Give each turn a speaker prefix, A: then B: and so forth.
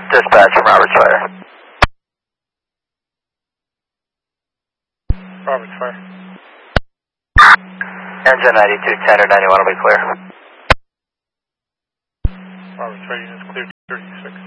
A: Dispatch from Roberts Fire.
B: Roberts Fire.
A: Engine 9210 or 91 will be clear.
B: Roberts Fire, units cleared 36.